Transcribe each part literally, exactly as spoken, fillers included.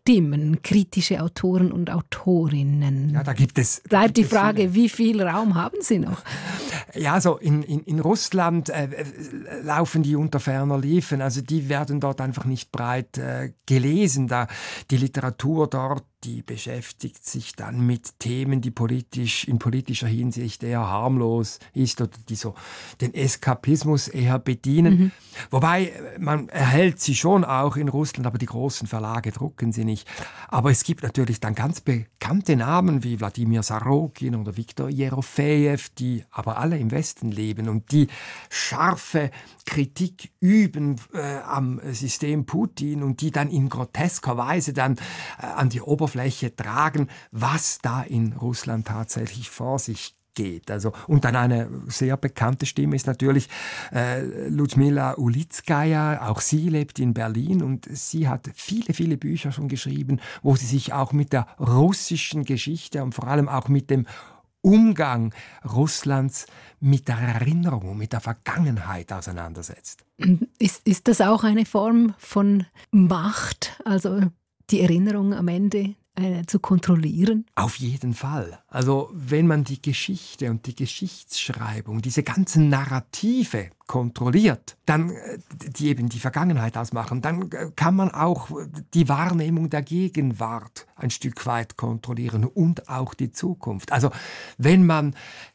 stimmen, kritische Autoren und Autorinnen. Ja, da gibt es... Bleibt die gibt es Frage, viele. wie viel Raum haben Sie noch? Ja, also in, in, in Russland äh, laufen die unter ferner Liefen. Also die werden dort einfach nicht breit äh, gelesen. Da die Literatur dort, die beschäftigt sich dann mit Themen, die politisch in politischer Hinsicht eher harmlos ist oder die so den Eskapismus eher bedienen. Mhm. Wobei man erhält sie schon auch in Russland, aber die großen Verlage drucken sie nicht. Aber es gibt natürlich dann ganz bekannte Namen wie Wladimir Sarokin oder Viktor Jerofejew, die aber alle im Westen leben und die scharfe Kritik üben äh, am System Putin und die dann in grotesker Weise dann äh, an die Oberfläche tragen, was da in Russland tatsächlich vor sich geht. Also, und dann eine sehr bekannte Stimme ist natürlich äh, Ludmila Ulitskaja. Auch sie lebt in Berlin und sie hat viele, viele Bücher schon geschrieben, wo sie sich auch mit der russischen Geschichte und vor allem auch mit dem Umgang Russlands mit der Erinnerung, mit der Vergangenheit auseinandersetzt. Ist, ist das auch eine Form von Macht, also die Erinnerung am Ende äh, zu kontrollieren? Auf jeden Fall. Also wenn man die Geschichte und die Geschichtsschreibung, diese ganzen Narrative kontrolliert, dann, die eben die Vergangenheit ausmachen, dann kann man auch die Wahrnehmung der Gegenwart ein Stück weit kontrollieren und auch die Zukunft. Also wenn man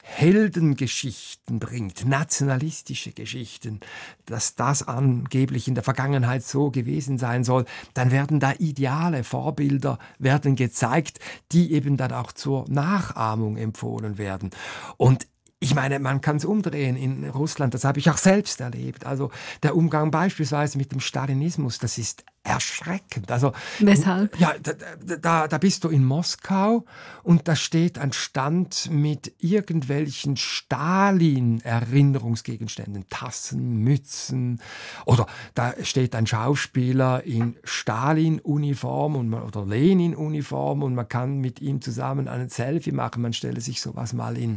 Heldengeschichten bringt, nationalistische Geschichten, dass das angeblich in der Vergangenheit so gewesen sein soll, dann werden da Ideale, Vorbilder werden gezeigt, die eben dann auch zur Nachahmung empfohlen werden. Und ich meine, man kann es umdrehen in Russland, das habe ich auch selbst erlebt. Also der Umgang beispielsweise mit dem Stalinismus, das ist erschreckend. Also, weshalb? Ja, da, da, da bist du in Moskau und da steht ein Stand mit irgendwelchen Stalin-Erinnerungsgegenständen, Tassen, Mützen, oder da steht ein Schauspieler in Stalin-Uniform und man, oder Lenin-Uniform und man kann mit ihm zusammen einen Selfie machen. Man stelle sich sowas mal in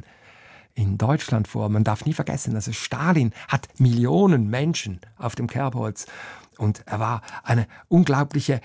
in Deutschland vor. Man darf nie vergessen, also Stalin hat Millionen Menschen auf dem Kerbholz und er war eine unglaubliche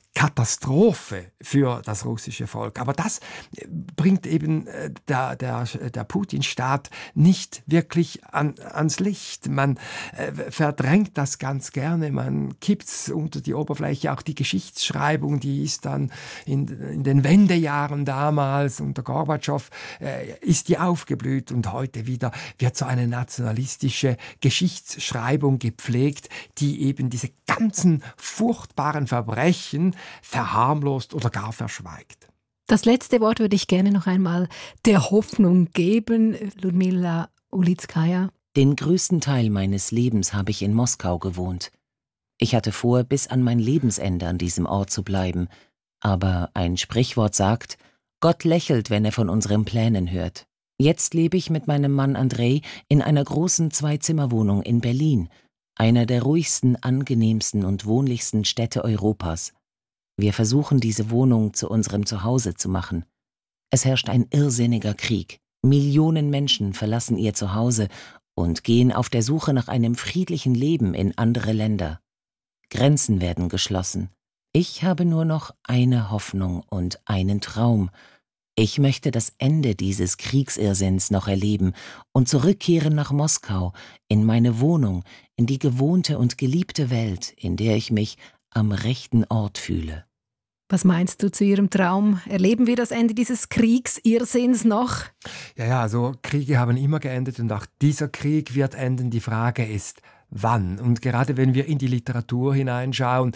Katastrophe für das russische Volk. Aber das bringt eben der, der, der Putin-Staat nicht wirklich an, ans Licht. Man äh, verdrängt das ganz gerne, man kippt es unter die Oberfläche. Auch die Geschichtsschreibung, die ist dann in, in den Wendejahren damals unter Gorbatschow, äh, ist die aufgeblüht und heute wieder wird so eine nationalistische Geschichtsschreibung gepflegt, die eben diese ganzen furchtbaren Verbrechen verharmlost oder gar verschweigt. Das letzte Wort würde ich gerne noch einmal der Hoffnung geben, Ludmila Ulitskaja. Den größten Teil meines Lebens habe ich in Moskau gewohnt. Ich hatte vor, bis an mein Lebensende an diesem Ort zu bleiben. Aber ein Sprichwort sagt, Gott lächelt, wenn er von unseren Plänen hört. Jetzt lebe ich mit meinem Mann Andrei in einer großen Zwei-Zimmer-Wohnung in Berlin, einer der ruhigsten, angenehmsten und wohnlichsten Städte Europas. Wir versuchen, diese Wohnung zu unserem Zuhause zu machen. Es herrscht ein irrsinniger Krieg. Millionen Menschen verlassen ihr Zuhause und gehen auf der Suche nach einem friedlichen Leben in andere Länder. Grenzen werden geschlossen. Ich habe nur noch eine Hoffnung und einen Traum. Ich möchte das Ende dieses Kriegsirrsinns noch erleben und zurückkehren nach Moskau, in meine Wohnung, in die gewohnte und geliebte Welt, in der ich mich am rechten Ort fühle. Was meinst du zu Ihrem Traum? Erleben wir das Ende dieses Kriegsirrsinns noch? Ja, ja, also Kriege haben immer geendet und auch dieser Krieg wird enden. Die Frage ist, wann? Und gerade wenn wir in die Literatur hineinschauen,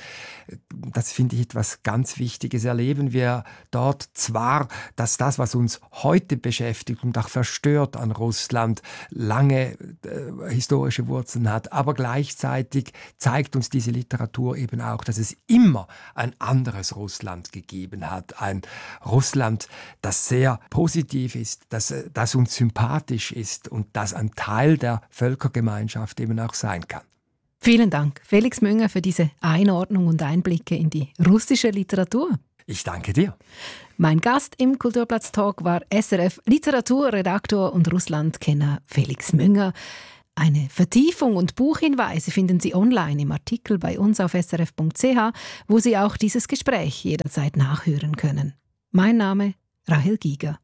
das finde ich etwas ganz Wichtiges, erleben wir dort zwar, dass das, was uns heute beschäftigt und auch verstört an Russland, lange äh, historische Wurzeln hat, aber gleichzeitig zeigt uns diese Literatur eben auch, dass es immer ein anderes Russland gegeben hat. Ein Russland, das sehr positiv ist, das, das uns sympathisch ist und das ein Teil der Völkergemeinschaft eben auch sein kann. Vielen Dank, Felix Münger, für diese Einordnung und Einblicke in die russische Literatur. Ich danke dir. Mein Gast im Kulturplatz-Talk war S R F-Literaturredaktor und Russlandkenner Felix Münger. Eine Vertiefung und Buchhinweise finden Sie online im Artikel bei uns auf s r f punkt c h, wo Sie auch dieses Gespräch jederzeit nachhören können. Mein Name Rahel Giger.